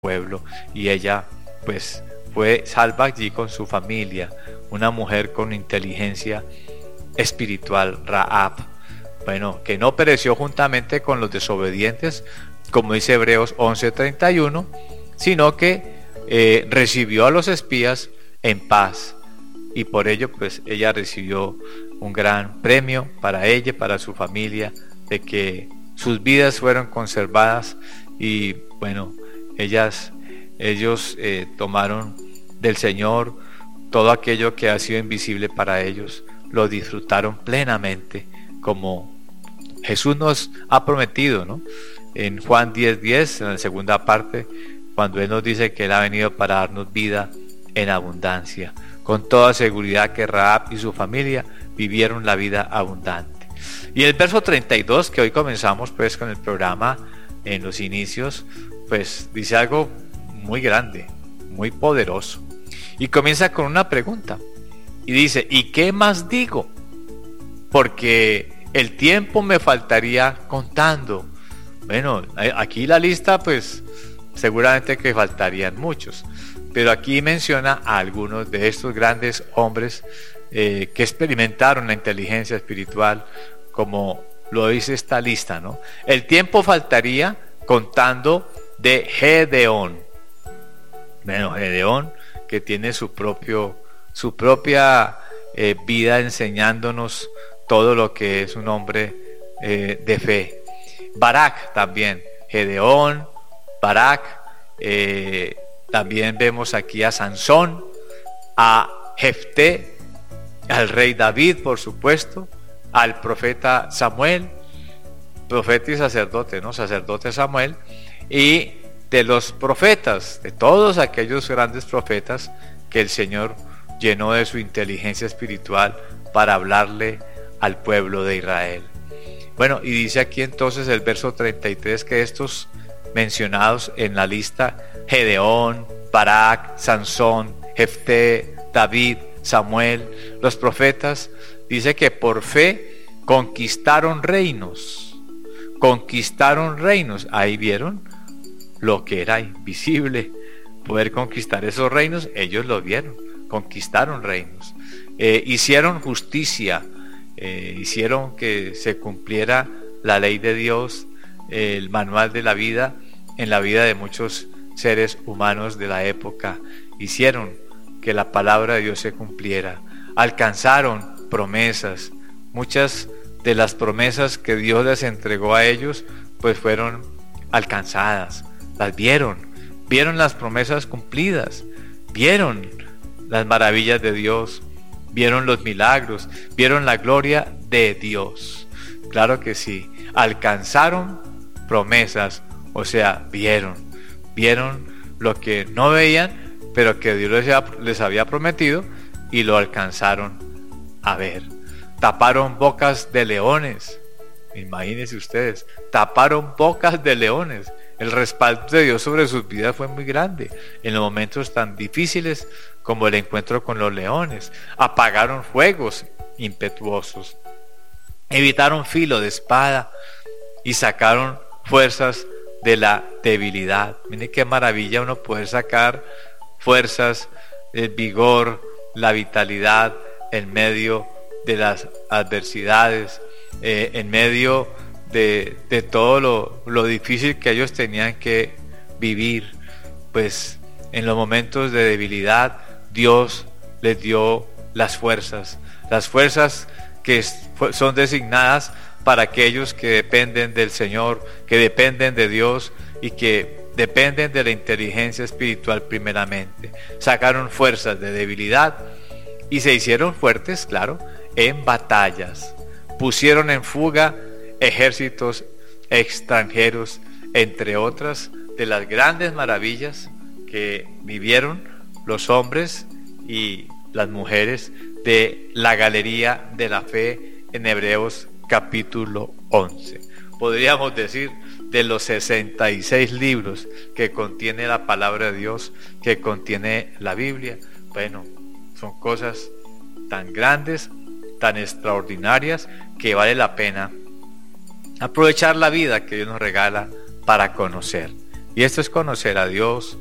pueblo, y ella pues fue salva allí con su familia, una mujer con inteligencia espiritual, Rahab, bueno, que no pereció juntamente con los desobedientes, como dice Hebreos 11:31, sino que recibió a los espías en paz, y por ello pues ella recibió un gran premio para ella, para su familia, de que sus vidas fueron conservadas. Y bueno, ellos tomaron del Señor todo aquello que ha sido invisible para ellos, lo disfrutaron plenamente, como Jesús nos ha prometido, ¿no? En Juan 10:10, en la segunda parte, cuando Él nos dice que Él ha venido para darnos vida en abundancia. Con toda seguridad que Rahab y su familia vivieron la vida abundante. Y el verso 32, que hoy comenzamos pues con el programa en los inicios, pues dice algo muy grande, muy poderoso. Y comienza con una pregunta. Y dice, ¿y qué más digo? Porque el tiempo me faltaría contando. Bueno, aquí la lista pues seguramente que faltarían muchos. Pero aquí menciona a algunos de estos grandes hombres que experimentaron la inteligencia espiritual, como lo dice esta lista, ¿no? El tiempo faltaría contando de Gedeón. Bueno, Gedeón, que tiene su propia vida enseñándonos todo lo que es un hombre de fe. Barak también, Gedeón, Barak, también vemos aquí a Sansón, a Jefté, al rey David, por supuesto, al profeta Samuel, profeta y sacerdote, ¿no? Sacerdote Samuel, y de los profetas, de todos aquellos grandes profetas que el Señor llenó de su inteligencia espiritual para hablarle al pueblo de Israel. Bueno, y dice aquí entonces el verso 33 que estos mencionados en la lista, Gedeón, Barak, Sansón, Jefté, David, Samuel, los profetas, dice que por fe conquistaron reinos. Ahí vieron lo que era invisible, poder conquistar esos reinos. Ellos lo vieron, conquistaron reinos, hicieron justicia, hicieron que se cumpliera la ley de Dios, el manual de la vida en la vida de muchos seres humanos de la época. Hicieron que la palabra de Dios se cumpliera, alcanzaron promesas. Muchas de las promesas que Dios les entregó a ellos pues fueron alcanzadas, las vieron las promesas cumplidas, vieron las maravillas de Dios, vieron los milagros, vieron la gloria de Dios. Claro que sí, alcanzaron promesas, o sea, vieron lo que no veían, pero que Dios les había prometido, y lo alcanzaron a ver. Taparon bocas de leones, imagínense ustedes, taparon bocas de leones. El respaldo de Dios sobre sus vidas fue muy grande en los momentos tan difíciles como el encuentro con los leones. Apagaron fuegos impetuosos, evitaron filo de espada y sacaron fuerzas de la debilidad. Miren qué maravilla uno poder sacar fuerzas, el vigor, la vitalidad en medio de las adversidades, en medio de todo lo difícil que ellos tenían que vivir. Pues en los momentos de debilidad Dios les dio las fuerzas que son designadas para aquellos que dependen del Señor, que dependen de Dios y que dependen de la inteligencia espiritual primeramente. Sacaron fuerzas de debilidad y se hicieron fuertes, claro, en batallas. Pusieron en fuga ejércitos extranjeros, entre otras de las grandes maravillas que vivieron los hombres y las mujeres de la galería de la fe en Hebreos capítulo 11. Podríamos decir de los 66 libros que contiene la palabra de Dios, que contiene la Biblia. Bueno, son cosas tan grandes, tan extraordinarias, que vale la pena aprovechar la vida que Dios nos regala para conocer. Y esto es conocer a Dios,